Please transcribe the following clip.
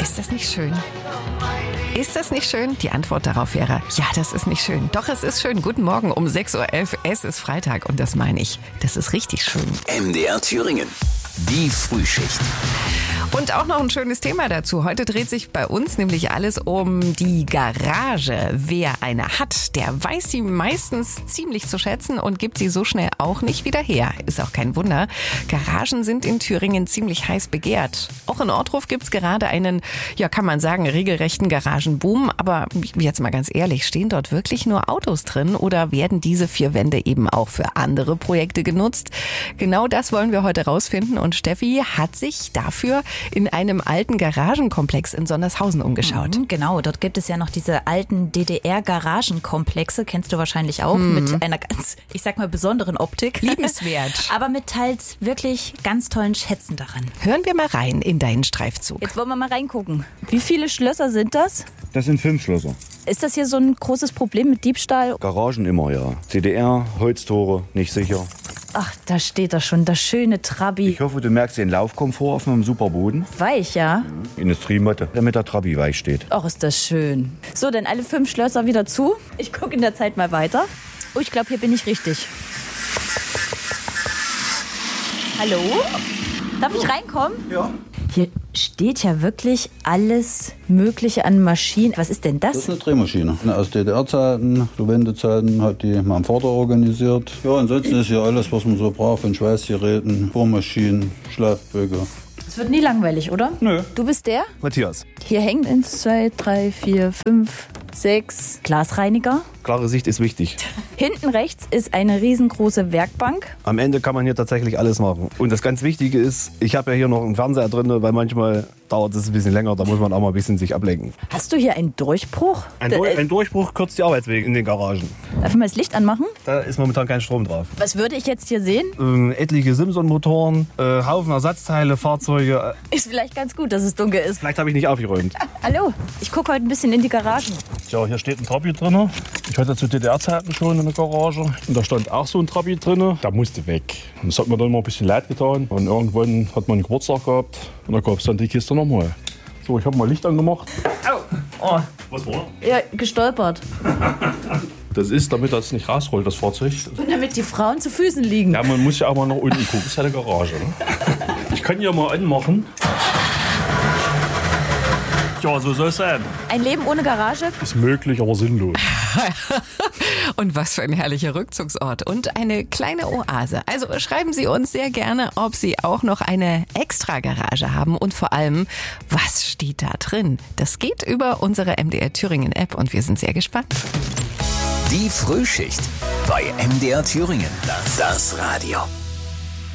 Ist das nicht schön? Ist das nicht schön? Die Antwort darauf wäre, ja, das ist nicht schön. Doch, es ist schön. Guten Morgen um 6.11 Uhr. Es ist Freitag und das meine ich. Das ist richtig schön. MDR Thüringen. Die Frühschicht. Und auch noch ein schönes Thema dazu. Heute dreht sich bei uns nämlich alles um die Garage. Wer eine hat, der weiß sie meistens ziemlich zu schätzen und gibt sie so schnell auch nicht wieder her. Ist auch kein Wunder. Garagen sind in Thüringen ziemlich heiß begehrt. Auch in Ortruf gibt's gerade einen, ja kann man sagen, regelrechten Garagenboom. Aber jetzt mal ganz ehrlich, stehen dort wirklich nur Autos drin oder werden diese 4 Wände eben auch für andere Projekte genutzt? Genau das wollen wir heute rausfinden und Steffi hat sich dafür in einem alten Garagenkomplex in Sondershausen umgeschaut. Genau, dort gibt es ja noch diese alten DDR-Garagenkomplexe, kennst du wahrscheinlich auch, mit einer ganz, ich sag mal, besonderen Optik. Liebenswert. Aber mit teils wirklich ganz tollen Schätzen daran. Hören wir mal rein in deinen Streifzug. Jetzt wollen wir mal reingucken. Wie viele Schlösser sind das? Das sind 5 Schlösser. Ist das hier so ein großes Problem mit Diebstahl? Garagen immer, ja. CDR, Holztore, nicht sicher. Ach, da steht er schon, das schöne Trabi. Ich hoffe, du merkst den Laufkomfort auf einem super Boden. Weich, ja? Industriemotte, damit der Trabi weich steht. Ach, ist das schön. So, dann alle 5 Schlösser wieder zu. Ich gucke in der Zeit mal weiter. Oh, ich glaube, hier bin ich richtig. Hallo? Darf ich reinkommen? Ja. Hier steht ja wirklich alles Mögliche an Maschinen. Was ist denn Das das? ist eine Drehmaschine. Aus DDR-Zeiten, zu Wendezeiten hat die mein Vater organisiert. Ja, ansonsten ist hier alles, was man so braucht, von Schweißgeräten, Bohrmaschinen, Schleifböcke. Es wird nie langweilig, oder? Nö. Du bist der? Matthias. Hier hängen 1, 2, 3, 4, 5, 6 Glasreiniger. Klare Sicht ist wichtig. Hinten rechts ist eine riesengroße Werkbank. Am Ende kann man hier tatsächlich alles machen. Und das ganz Wichtige ist, ich habe ja hier noch einen Fernseher drin, weil manchmal dauert es ein bisschen länger, da muss man auch mal ein bisschen sich ablenken. Hast du hier einen Durchbruch? Ein Durchbruch kürzt die Arbeitswege in den Garagen. Darf ich mal das Licht anmachen? Da ist momentan kein Strom drauf. Was würde ich jetzt hier sehen? Etliche Simson-Motoren, Haufen Ersatzteile, Fahrzeuge. Ist vielleicht ganz gut, dass es dunkel ist. Vielleicht habe ich nicht aufgeräumt. Hallo, ich gucke heute ein bisschen in die Garagen. Tja, hier steht ein Trabi drin. Ich hatte zu DDR-Zeiten schon in der Garage. Und da stand auch so ein Trabi drin. Der musste weg. Und das hat mir dann mal ein bisschen leid getan. Und irgendwann hat man einen Geburtstag gehabt. Und da gab es dann die Kiste nochmal. So, ich habe mal Licht angemacht. Oh, Was war? ja, gestolpert. Das ist, damit das nicht rausrollt, das Fahrzeug. Und damit die Frauen zu Füßen liegen. Ja, man muss ja auch mal nach unten gucken. Das ist ja eine Garage. Ne? Ich kann hier mal anmachen. Ja, so soll es sein. Ein Leben ohne Garage? Ist möglich, aber sinnlos. Und was für ein herrlicher Rückzugsort und eine kleine Oase. Also schreiben Sie uns sehr gerne, ob Sie auch noch eine Extra-Garage haben und vor allem, was steht da drin? Das geht über unsere MDR Thüringen App und wir sind sehr gespannt. Die Frühschicht bei MDR Thüringen. Das Radio.